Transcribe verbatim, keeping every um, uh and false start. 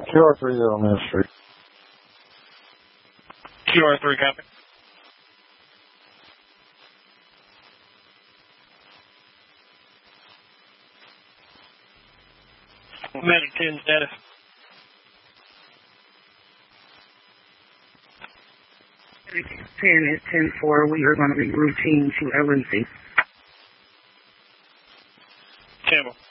Q R three on Main Street. Q R three, copy. Medic ten status. ten is ten four. We are going to be routine to L N C. Campbell.